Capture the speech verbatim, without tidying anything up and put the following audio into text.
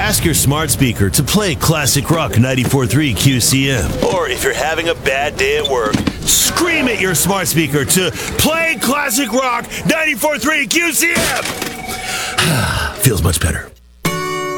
Ask your smart speaker to play Classic Rock ninety-four point three Q C M. Or if you're having a bad day at work, scream at your smart speaker to play Classic Rock ninety-four point three Q C M. Feels much better.